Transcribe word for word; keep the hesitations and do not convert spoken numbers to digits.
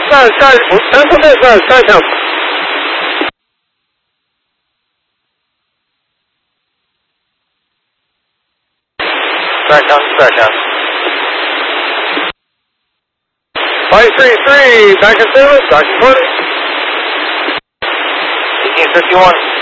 那下三分队是三场。Second, second. Five three three, back and seven, back and forty. Eighteen fifty one.